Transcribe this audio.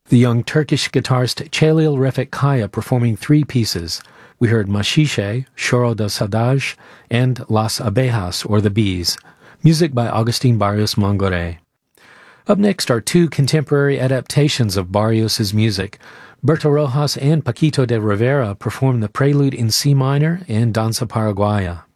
the young Turkish guitarist Celil Refik Kaya performing three pieces. We heard Machiche, Choro de Saudade, and Las Abejas, or the Bees. Music by Agustin Barrios Mongore. Up next are two contemporary adaptations of Barrios's music. Berto Rojas and Paquito de Rivera perform the Prelude in C minor and Danza Paraguaya.